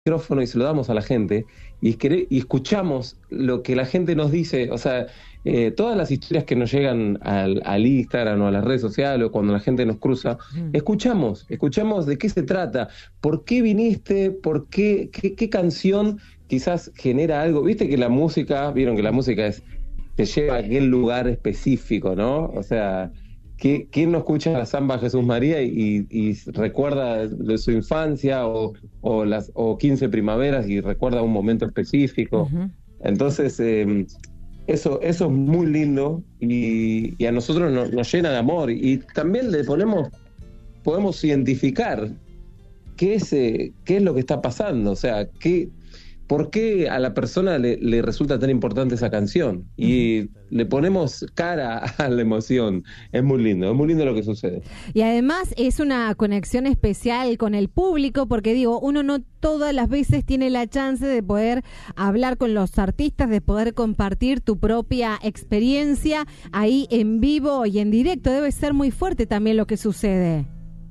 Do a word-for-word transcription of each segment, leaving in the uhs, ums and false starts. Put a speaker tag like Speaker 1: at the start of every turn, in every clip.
Speaker 1: micrófono y se lo damos a la gente y, quere- y escuchamos lo que la gente nos dice, o sea, eh, todas las historias que nos llegan al, al Instagram o a las redes sociales o cuando la gente nos cruza, escuchamos, escuchamos de qué se trata, por qué viniste, por qué, qué, qué canción quizás genera algo. Viste que la música, vieron que la música es, te lleva a aquel lugar específico, ¿no? O sea, ¿Qui- ¿quién no escucha la samba Jesús María y, y recuerda de su infancia o, o las o quince primaveras y recuerda un momento específico?
Speaker 2: Ujú.
Speaker 1: Entonces, eh, eso, eso es muy lindo y, y a nosotros nos, nos llena de amor y también le ponemos, podemos identificar qué es, eh, qué es lo que está pasando, o sea, qué, por qué a la persona le, le resulta tan importante esa canción y le ponemos cara a la emoción. Es muy lindo, es muy lindo lo que sucede.
Speaker 2: Y además es una conexión especial con el público, porque digo, uno no todas las veces tiene la chance de poder hablar con los artistas, de poder compartir tu propia experiencia ahí en vivo y en directo. Debe ser muy fuerte también lo que sucede.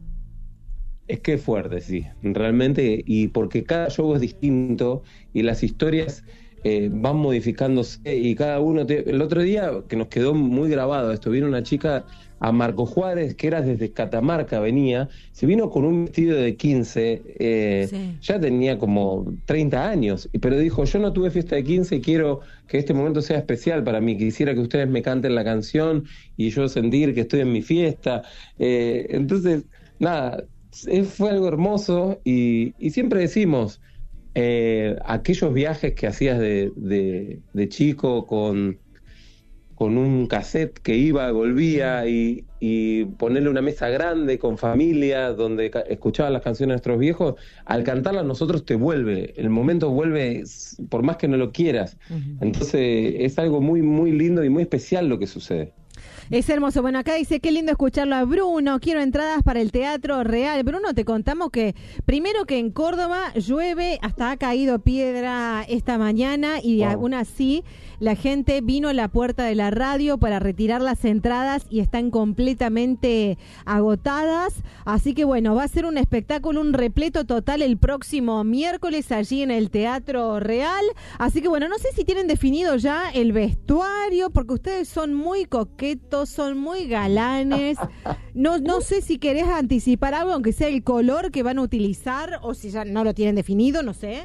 Speaker 1: Es que es fuerte, sí, realmente, y porque cada show es distinto y las historias eh, van modificándose y cada uno... Te... El otro día, que nos quedó muy grabado esto, vino una chica a Marco Juárez, que era desde Catamarca, venía, se vino con un vestido de quince, eh,
Speaker 2: Sí.
Speaker 1: ya tenía como treinta años, pero dijo, yo no tuve fiesta de quince y quiero que este momento sea especial para mí, quisiera que ustedes me canten la canción y yo sentir que estoy en mi fiesta. Eh, entonces, nada... Eh, fue algo hermoso y, y siempre decimos eh, aquellos viajes que hacías de, de, de chico con, con un cassette que iba, volvía y, y ponerle una mesa grande con familia donde ca- escuchaban las canciones de nuestros viejos, al cantarlas nosotros te vuelve, el momento vuelve s- por más que no lo quieras. Entonces es algo muy muy lindo y muy especial lo que sucede.
Speaker 2: Es hermoso. Bueno, acá dice, qué lindo escucharlo a Bruno, quiero entradas para el Teatro Real. Bruno, te contamos que primero que en Córdoba llueve, hasta ha caído piedra esta mañana y
Speaker 1: Wow.
Speaker 2: aún así la gente vino a la puerta de la radio para retirar las entradas y están completamente agotadas. Así que bueno, va a ser un espectáculo, un repleto total el próximo miércoles allí en el Teatro Real. Así que bueno, no sé si tienen definido ya el vestuario, porque ustedes son muy coquetos, son muy galanes. No, no sé si querés anticipar algo, aunque sea el color que van a utilizar, o si ya no lo tienen definido, no sé.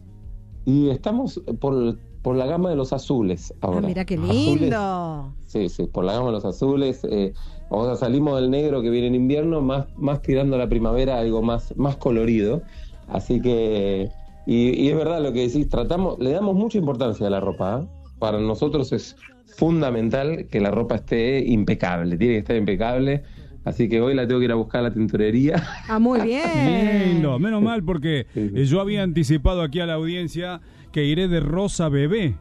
Speaker 1: Y estamos por, por la gama de los azules ahora.
Speaker 2: Ah, mira qué
Speaker 1: Azules.
Speaker 2: lindo.
Speaker 1: Sí, sí, por la gama de los azules. Eh, o sea, salimos del negro que viene en invierno, más, más tirando a la primavera, algo más, más colorido. Así que, y, y es verdad lo que decís, tratamos, le damos mucha importancia a la ropa, ¿eh? Para nosotros es fundamental que la ropa esté impecable, tiene que estar impecable. Así que hoy la tengo que ir a buscar a la tintorería.
Speaker 2: Ah, muy bien.
Speaker 3: Lindo, menos mal porque eh, yo había anticipado aquí a la audiencia que iré de rosa bebé.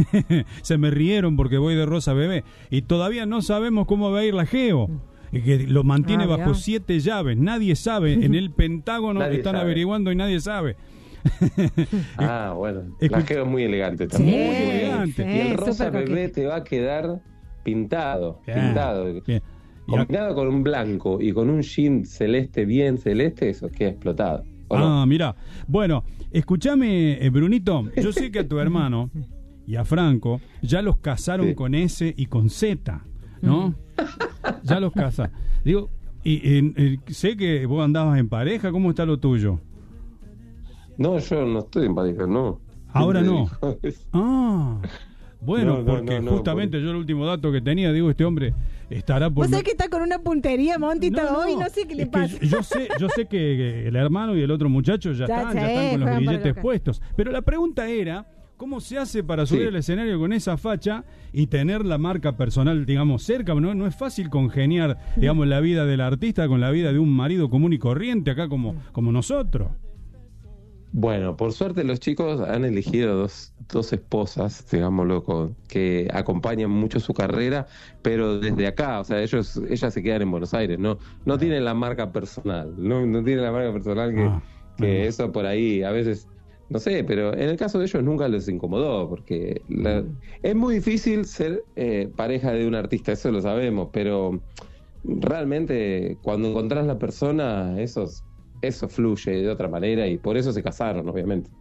Speaker 3: Se me rieron porque voy de rosa bebé y todavía no sabemos cómo va a ir la Geo, y que lo mantiene
Speaker 2: Ah,
Speaker 3: bajo
Speaker 2: mirá.
Speaker 3: siete llaves, nadie sabe, en el Pentágono
Speaker 1: Nadie
Speaker 3: están
Speaker 1: sabe.
Speaker 3: averiguando y nadie sabe.
Speaker 1: Ah, bueno.
Speaker 3: Escu-
Speaker 1: La Geo es muy elegante
Speaker 2: Sí,
Speaker 1: también.
Speaker 3: Muy elegante.
Speaker 1: Y el
Speaker 2: sí,
Speaker 1: rosa
Speaker 2: súper
Speaker 1: bebé
Speaker 2: coqueto.
Speaker 1: te va a quedar pintado,
Speaker 3: Bien,
Speaker 1: pintado.
Speaker 3: bien. Y a-
Speaker 1: Combinado con un blanco y con un jean celeste, bien celeste, eso queda explotado. ¿O no?
Speaker 3: Ah, mira. Bueno, escúchame, eh, Brunito, yo sé que a tu hermano y a Franco ya los casaron
Speaker 1: Sí.
Speaker 3: con S y con Z, ¿no? Ya los casaron. Digo, y, y- y sé que vos andabas en pareja, ¿cómo está lo tuyo?
Speaker 1: No, yo no estoy en pareja, no.
Speaker 3: Ahora
Speaker 1: Siempre
Speaker 3: no.
Speaker 1: digo eso.
Speaker 3: Ah, bueno,
Speaker 1: No, no,
Speaker 3: porque
Speaker 1: no, no,
Speaker 3: justamente yo el último dato que tenía, digo, este hombre estará por...
Speaker 2: Vos sabés que está con una puntería, Monty, está hoy, no sé qué le
Speaker 3: es que
Speaker 2: pasa.
Speaker 3: yo, yo sé, yo sé que, que el hermano y el otro muchacho ya,
Speaker 2: Ya
Speaker 3: están,
Speaker 2: sé,
Speaker 3: ya están con los
Speaker 2: juegan para
Speaker 3: billetes
Speaker 2: acá.
Speaker 3: puestos. Pero la pregunta era, ¿cómo se hace para subir
Speaker 1: Sí.
Speaker 3: al escenario con esa facha y tener la marca personal, digamos, cerca? No, no es fácil congeniar, digamos, la vida del artista con la vida de un marido común y corriente acá como, como nosotros.
Speaker 1: Bueno, por suerte los chicos han elegido dos, dos esposas, digámoslo, con- que acompañan mucho su carrera, pero desde acá, o sea, ellos, ellas se quedan en Buenos Aires, no, no tienen la marca personal, no, no tienen la marca personal que,
Speaker 3: Ah,
Speaker 1: que
Speaker 3: bueno.
Speaker 1: eso por ahí a veces, no sé, pero en el caso de ellos nunca les incomodó, porque la- es muy difícil ser eh, pareja de un artista, eso lo sabemos, pero realmente cuando encontrás la persona, eso es eso fluye de otra manera y por eso se casaron, obviamente.